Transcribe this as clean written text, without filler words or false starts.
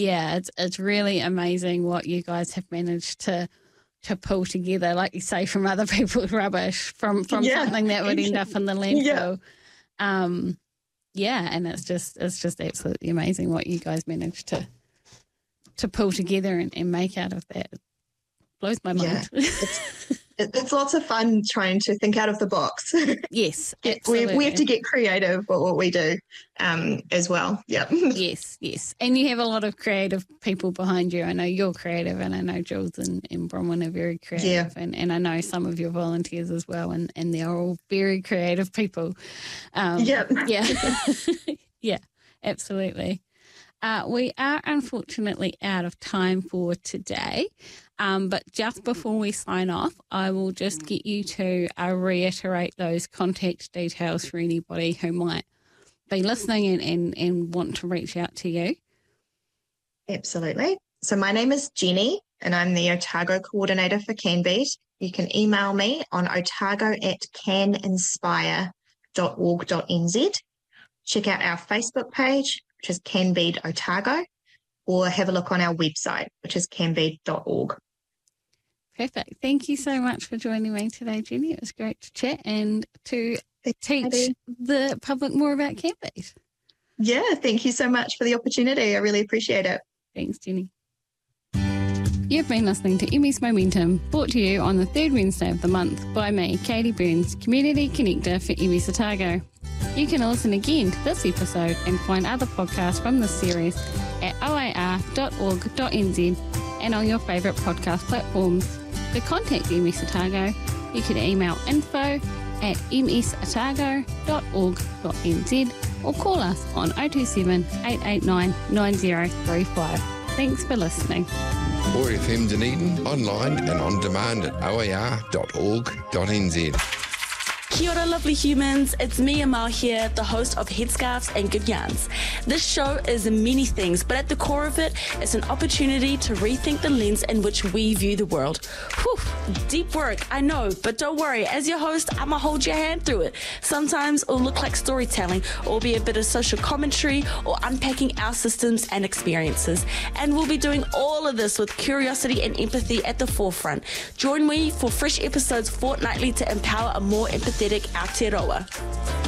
Yeah, it's really amazing what you guys have managed to pull together, like you say, from other people's rubbish, from something that would end up in the landfill. And it's just absolutely amazing what you guys managed to pull together and make out of that. It blows my mind. It's lots of fun trying to think out of the box. Yes, absolutely. We have to get creative with what we do as well. Yeah. Yes. And you have a lot of creative people behind you. I know you're creative, and I know Jules and Bronwyn are very creative. Yeah. And I know some of your volunteers as well, and they're all very creative people. Yeah, absolutely. We are unfortunately out of time for today, but just before we sign off, I will just get you to reiterate those contact details for anybody who might be listening and want to reach out to you. Absolutely. So my name is Jenny, and I'm the Otago coordinator for CanBeat. You can email me on otago@caninspire.org.nz. Check out our Facebook page, which is CanBeat Otago, or have a look on our website, which is canbeat.org. Perfect. Thank you so much for joining me today, Jenny. It was great to chat and to teach the public more about CanBeat. Yeah, thank you so much for the opportunity. I really appreciate it. Thanks, Jenny. You've been listening to MS Momentum, brought to you on the third Wednesday of the month by me, Katie Burns, Community Connector for MS Otago. You can listen again to this episode and find other podcasts from this series at oar.org.nz and on your favourite podcast platforms. To contact MS Otago, you can email info@msotago.org.nz or call us on 027 889 9035. Thanks for listening. OAR FM Dunedin, online and on demand at oar.org.nz. Kia ora, lovely humans. It's me, Amal, here, the host of Headscarves and Good Yarns. This show is many things, but at the core of it, it's an opportunity to rethink the lens in which we view the world. Whew, deep work, I know, but don't worry. As your host, I'ma hold your hand through it. Sometimes it'll look like storytelling, or be a bit of social commentary, or unpacking our systems and experiences. And we'll be doing all of this with curiosity and empathy at the forefront. Join me for fresh episodes fortnightly to empower a more empathetic Aotearoa.